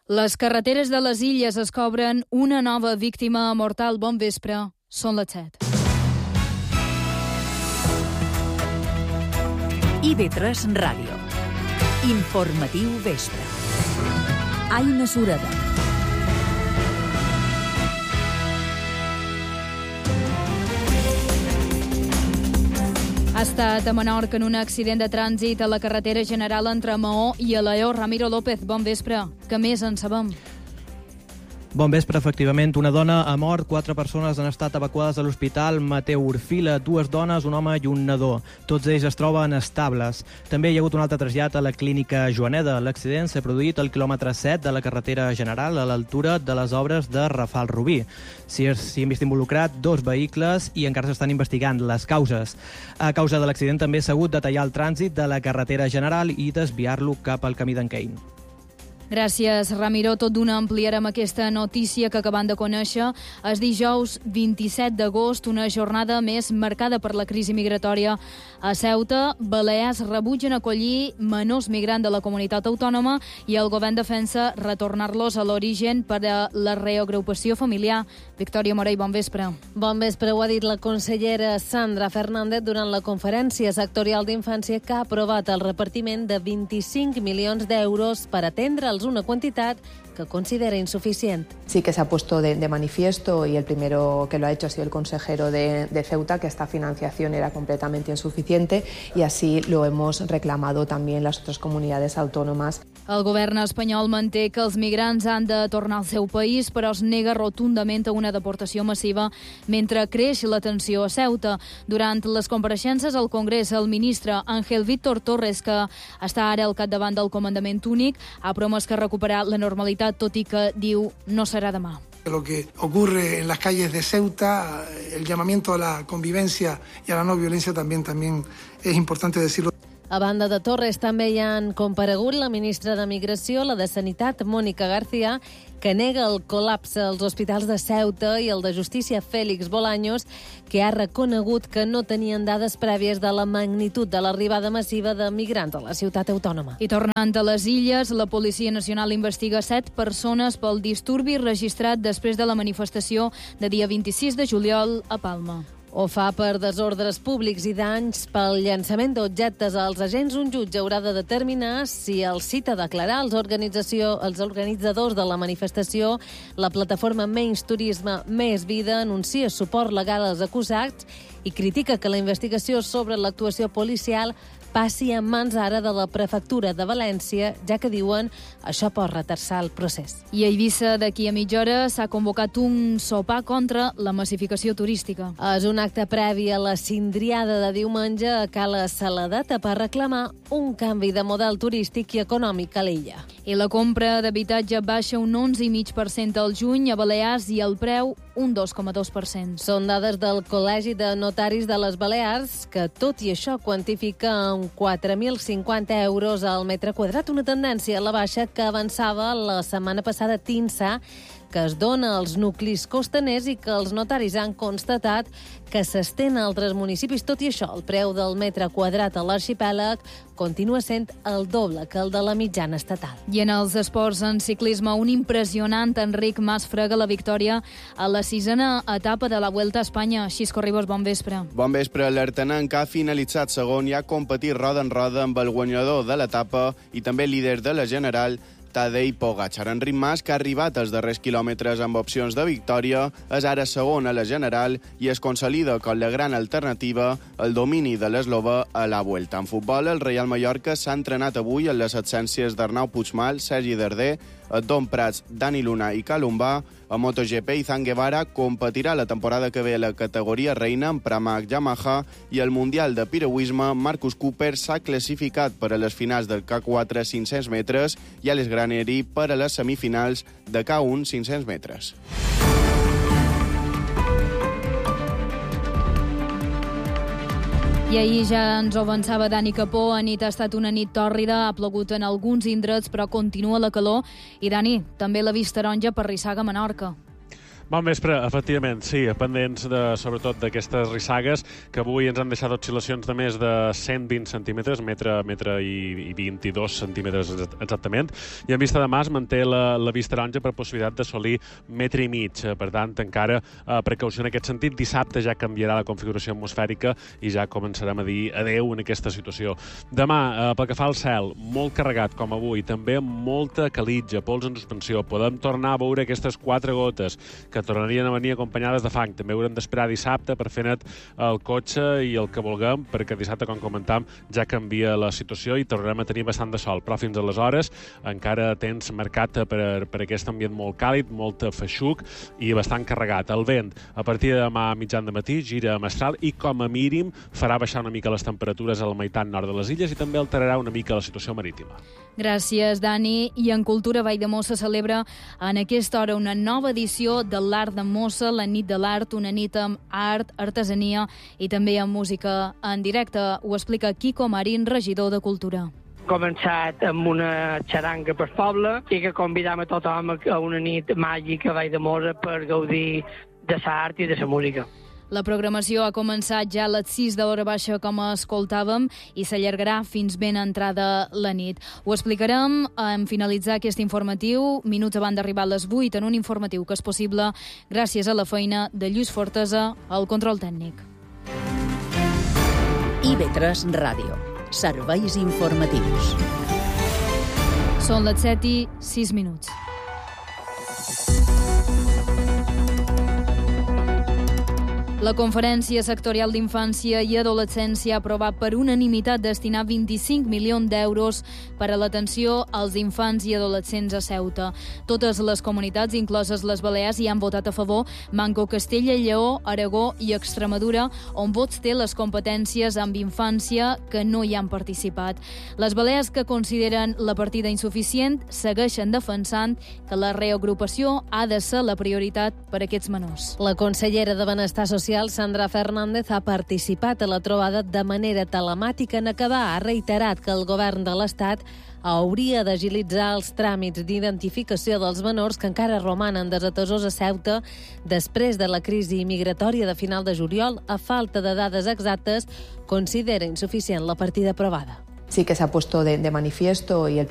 Les carreteres de les Illes es cobren una nova víctima mortal. Bon vespre, són les 7. IB3 Ràdio. Informatiu vespre. Aina Sureda. Ha estat a Menorca en un accident de trànsit a la carretera general entre Maó i Alaior. Ramiro López, bon vespre. Què més en sabem? Bon vespre, efectivament. Una dona ha mort, 4 persones han estat evacuades a l'hospital Mateu Orfila, 2 dones, un home i un nadó. Tots ells es troben estables. També hi ha hagut un altre trasllat a la clínica Joaneda. L'accident s'ha produït al quilòmetre 7 de la carretera general, a l'altura de les obres de Rafal Rubí. S'hi han vist involucrat 2 vehicles i encara s'estan investigant les causes. A causa de l'accident també s'ha hagut de tallar el trànsit de la carretera general i desviar-lo cap al camí d'Encain. Gràcies, Ramiro. Tot d'una ampliarem aquesta notícia que acabem de conèixer. És dijous 27 d'agost, una jornada més marcada per la crisi migratòria a Ceuta. Balears rebutgen acollir menors migrants de la comunitat autònoma i el govern defensa retornar-los a l'origen per a la reagrupació familiar. Victòria Morell, bon vespre. Bon vespre, ho ha dit la consellera Sandra Fernández durant la conferència sectorial d'infància que ha aprovat el repartiment de 25 milions d'euros per atendre'ls, una quantitat que considera insuficient. Sí que se ha puesto de manifiesto, y el primero que lo ha hecho ha sido el consejero de Ceuta, que esta financiación era completamente insuficiente, y así lo hemos reclamado también las otras comunidades autónomas. El govern espanyol manté que els migrants han de tornar al seu país, però es nega rotundament a una deportació massiva mentre creix la tensió a Ceuta. Durant les compareixences al Congrés, el ministre Ángel Víctor Torres, que està ara al capdavant del comandament únic, ha promès que recuperar la normalitat, tot i que diu no serà demà. Lo que ocurre en las calles de Ceuta, el llamamiento a la convivencia y a la no violencia también es importante decirlo. A banda de Torres també hi han comparegut la ministra de Migració, la de Sanitat, Mónica García, que nega el col·lapse als hospitals de Ceuta, i el de Justícia, Félix Bolaños, que ha reconegut que no tenien dades prèvies de la magnitud de l'arribada massiva de migrants a la ciutat autònoma. I tornant a les Illes, la Policia Nacional investiga 7 persones pel disturbi registrat després de la manifestació de dia 26 de juliol a Palma. Ho fa per desordres públics i danys pel llançament d'objectes als agents. Un jutge haurà de determinar si el cita a declarar els organitzadors de la manifestació. La plataforma Menys Turisme, Més Vida anuncia suport legal als acusats i critica que la investigació sobre l'actuació policial passi en mans ara de la prefectura de València, ja que diuen això pot retardar el procés. I a Eivissa, d'aquí a mitja hora, s'ha convocat un sopar contra la massificació turística. És un acte previ a la cindriada de diumenge a Cala Saladeta per reclamar un canvi de model turístic i econòmic a l'illa. I la compra d'habitatge baixa un 11,5% al juny a Balears i el preu un 2,2%. Són dades del Col·legi de Notaris de les Balears, que tot i això quantifica en 4.050 euros al metre quadrat, una tendència a la baixa que avançava la setmana passada TINSA, que es dona als nuclis costaners i que els notaris han constatat que s'estén a altres municipis. Tot i això, el preu del metre quadrat a l'arxipèlag continua sent el doble que el de la mitjana estatal. I en els esports, en ciclisme, un impressionant Enric Mas frega la victòria a la 6a etapa de la Vuelta a Espanya. Xisco Ribos, bon vespre. Bon vespre. L'Artenenc ha finalitzat segon i ha competit roda en roda amb el guanyador de l'etapa i també líder de la general, Tadej Pogačar. Enric Mas, que ha arribat als darrers quilòmetres amb opcions de victòria, és ara segon a la general i es consolida com la gran alternativa al domini de l'eslovè a la Vuelta. En futbol, el Real Mallorca s'ha entrenat avui en les absències d'Arnau Puigmal, Sergi Darder, Don Prats, Dani Luna i Calombà. A MotoGP, Izan Guevara competirà la temporada que ve a la categoria reina amb Pramac Yamaha, i al Mundial de Piragüisme, Marcus Cooper s'ha classificat per a les finals del K4 500 metres i Alex Graneri per a les semifinals de K1 500 metres. I ahir ja ens ho avançava Dani Capó, la nit ha estat una nit tòrrida, ha plogut en alguns indrets, però continua la calor. I Dani, també la vista taronja per Rissaga, Menorca. Bon vespre, efectivament, sí, pendents sobretot d'aquestes rissagues que avui ens han deixat oscil·lacions de més de 120 centímetres, metre i 22 centímetres exactament, i en vista de demà es manté la vista taronja per possibilitat d'assolir metre i mig. Per tant, encara precaució en aquest sentit. Dissabte ja canviarà la configuració atmosfèrica i ja començarem a dir adeu en aquesta situació. Demà, pel que fa al cel, molt carregat com avui, també amb molta calitja, pols en suspensió. Podem tornar a veure aquestes 4 gotes que tornarien a venir acompanyades de fang. També haurem d'esperar dissabte per fer net el cotxe i el que vulguem, perquè dissabte, com comentam, ja canvia la situació i tornarem a tenir bastant de sol. Però fins aleshores encara temps marcat per aquest ambient molt càlid, molt feixuc i bastant carregat. El vent, a partir de demà mitjan de matí, gira a mestral i com a mínim farà baixar una mica les temperatures a la meitat nord de les illes i també alterarà una mica la situació marítima. Gràcies, Dani. I en Cultura Valldemossa celebra en aquesta hora una nova edició de l'Art de Mossa, la nit de l'art, una nit amb art, artesania i també amb música en directe. Ho explica Quico Marín, regidor de Cultura. Començat amb una xaranga per poble i que convidam a tothom a una nit màgica a Valldemossa per gaudir de l'art i de la música. La programació ha començat ja a les 6 de l'hora baixa, com escoltàvem, i s'allargarà fins ben entrada la nit. Ho explicarem en finalitzar aquest informatiu, minuts abans d'arribar a les 8, en un informatiu que és possible gràcies a la feina de Lluís Fortesa, al control tècnic. IB3 Ràdio. Serveis informatius. Són les 7:06. La Conferència Sectorial d'Infància i Adolescència ha aprovat per unanimitat destinar 25 milions d'euros per a l'atenció als infants i adolescents a Ceuta. Totes les comunitats, incloses les Balears, hi han votat a favor, manco Castella i Lleó, Aragó i Extremadura, on Vox té les competències amb infància que no hi han participat. Les Balears, que consideren la partida insuficient, segueixen defensant que la reagrupació ha de ser la prioritat per a aquests menors. La consellera de Benestar Social, Sandra Fernández, ha participat a la trobada de manera telemàtica. En acabar, ha reiterat que el govern de l'Estat hauria d'agilitzar els tràmits d'identificació dels menors que encara romanen desatesos a Ceuta després de la crisi migratòria de final de juliol. A falta de dades exactes, considera insuficient la partida aprovada. Sí que se ha puesto de manifiesto y el